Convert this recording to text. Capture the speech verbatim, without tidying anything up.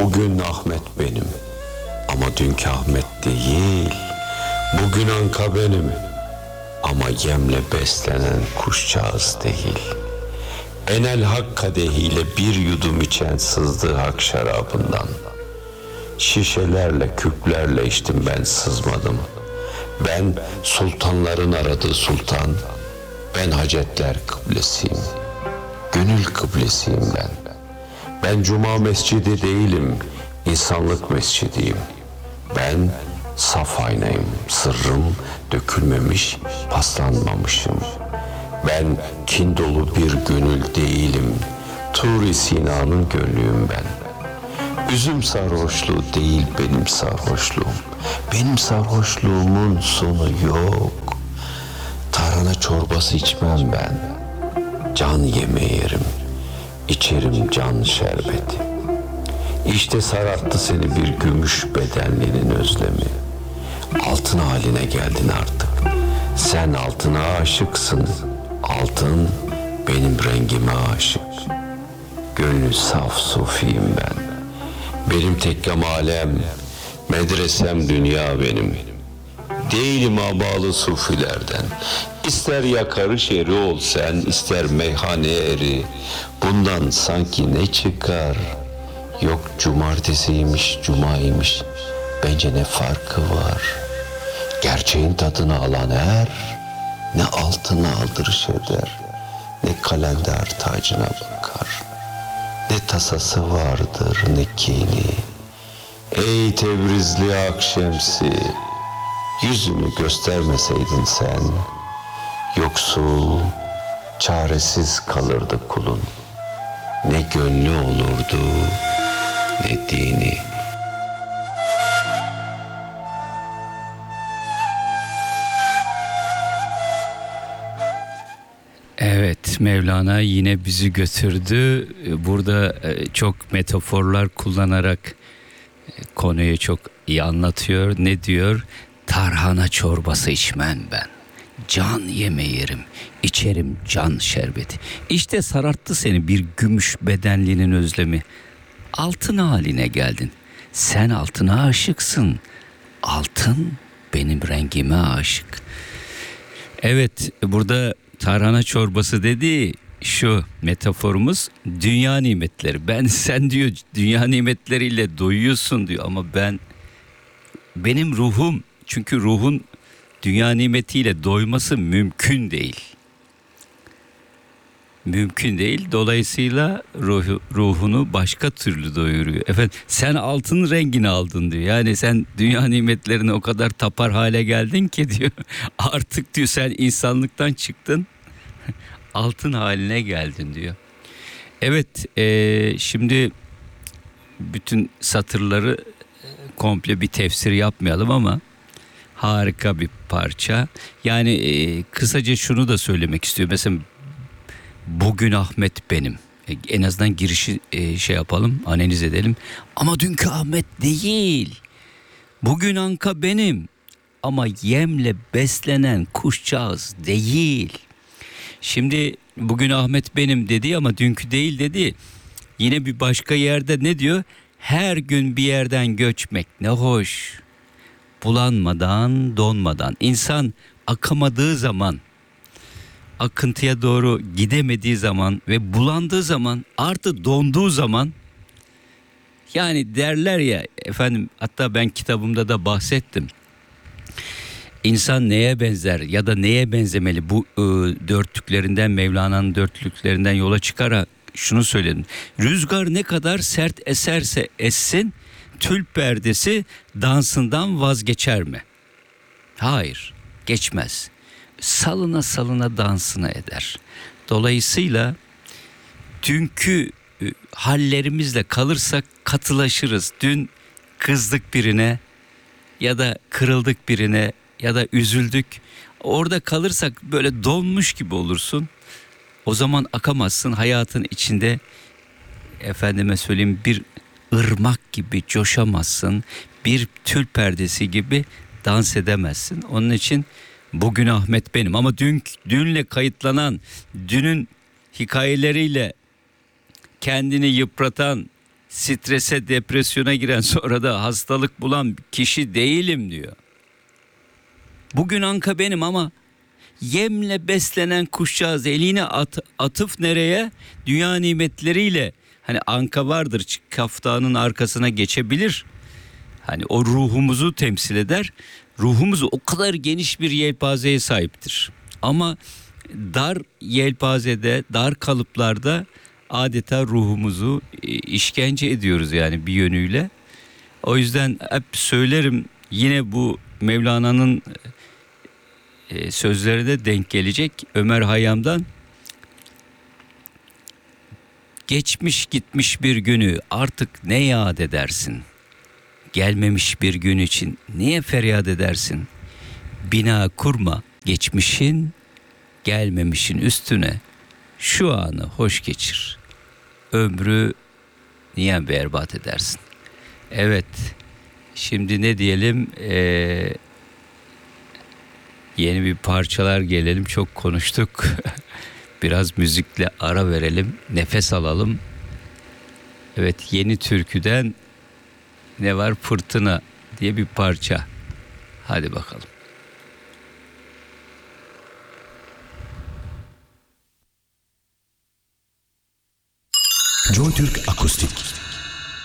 Bugün Ahmet benim ama dünkü Ahmet değil. Bugün Anka benim ama yemle beslenen kuşcağız değil. Enel hak kadehiyle bir yudum içen sızdığı hak şarabından. Şişelerle, küplerle içtim, ben sızmadım. Ben sultanların aradığı sultan. Ben hacetler kıblesiyim. Gönül kıblesiyim ben. Ben cuma mescidi değilim, insanlık mescidiyim. Ben saf aynayım, sırrım dökülmemiş, paslanmamışım. Ben kin dolu bir gönül değilim, Tur-i Sina'nın gönlüyüm ben. Üzüm sarhoşluğu değil benim sarhoşluğum. Benim sarhoşluğumun sonu yok. Tarhana çorbası içmem ben. Can yemeği yerim, içerim can şerbeti. İşte sararttı seni bir gümüş bedenlinin özlemi. Altın haline geldin artık. Sen altına aşıksın. Altın benim rengime aşık. Gönlü saf sufiyim ben. Benim tekkam alem, medresem dünya benim. Değilim abalı sufilerden. İster yakarış eri ol sen, ister meyhane eri. Bundan sanki ne çıkar? Yok cumartesiymiş, cumaymış. Bence ne farkı var? Gerçeğin tadını alan er, ne altına aldırış eder, ne kalender tacına bakar. Ne tasası vardır ne kini. Ey Tebrizli Akşemsi, yüzünü göstermeseydin sen, yoksul, çaresiz kalırdı kulun. Ne gönlü olurdu, ne dini. Evet, Mevlana yine bizi götürdü. Burada çok metaforlar kullanarak konuyu çok iyi anlatıyor. Ne diyor? Tarhana çorbası içmem ben. Can yemeği yerim, içerim can şerbeti. İşte sararttı seni bir gümüş bedenlinin özlemi. Altın haline geldin. Sen altına aşıksın. Altın benim rengime aşık. Evet, burada tarhana çorbası dediği şu metaforumuz dünya nimetleri. Ben sen diyor dünya nimetleriyle doyuyorsun diyor ama ben benim ruhum, çünkü ruhun dünya nimetiyle doyması mümkün değil. Mümkün değil. Dolayısıyla ruhu, ruhunu başka türlü doyuruyor. Efendim sen altın rengini aldın diyor. Yani sen dünya nimetlerine o kadar tapar hale geldin ki diyor. Artık diyor sen insanlıktan çıktın. Altın haline geldin diyor. Evet, e, şimdi bütün satırları komple bir tefsir yapmayalım ama harika bir parça. Yani e, kısaca şunu da söylemek istiyor. Mesela bugün Ahmet benim. E, en azından girişi e, şey yapalım, analiz edelim. Ama dünkü Ahmet değil. Bugün Anka benim. Ama yemle beslenen kuşcağız değil. Şimdi bugün Ahmet benim dedi ama dünkü değil dedi. Yine bir başka yerde ne diyor? Her gün bir yerden göçmek ne hoş. Bulanmadan, donmadan. İnsan akamadığı zaman, akıntıya doğru gidemediği zaman ve bulandığı zaman, artık donduğu zaman, yani derler ya efendim, hatta ben kitabımda da bahsettim. İnsan neye benzer ya da neye benzemeli, bu e, dörtlüklerinden, Mevlana'nın dörtlüklerinden yola çıkarak şunu söyledim. Rüzgar ne kadar sert eserse essin, tül perdesi dansından vazgeçer mi? Hayır, geçmez. Salına salına dansını eder. Dolayısıyla dünkü e, hallerimizle kalırsak katılaşırız. Dün kızdık birine ya da kırıldık birine ya da üzüldük. Orada kalırsak böyle donmuş gibi olursun. O zaman akamazsın, hayatın içinde efendime söyleyeyim bir ırmak gibi coşamazsın. Bir tül perdesi gibi dans edemezsin. Onun için bugün Ahmet benim ama dün dünle kayıtlanan, dünün hikayeleriyle kendini yıpratan, strese, depresyona giren, sonra da hastalık bulan kişi değilim diyor. Bugün anka benim ama yemle beslenen kuşcağız. Eline at, atıf nereye? Dünya nimetleriyle. Hani anka vardır, kaftanın arkasına geçebilir. Hani o ruhumuzu temsil eder. Ruhumuz o kadar geniş bir yelpazeye sahiptir. Ama dar yelpazede, dar kalıplarda adeta ruhumuzu işkence ediyoruz yani bir yönüyle. O yüzden hep söylerim, yine bu Mevlana'nın sözleri de denk gelecek. Ömer Hayyam'dan: geçmiş gitmiş bir günü artık ne yad edersin? Gelmemiş bir gün için niye feryat edersin? Bina kurma geçmişin, gelmemişin üstüne. Şu anı hoş geçir. Ömrü niye berbat edersin? Evet, şimdi ne diyelim? Ee, yeni bir parçalar gelelim. Çok konuştuk. Biraz müzikle ara verelim. Nefes alalım. Evet, yeni türküden ne var? Fırtına diye bir parça. Hadi bakalım. Joy Türk Akustik.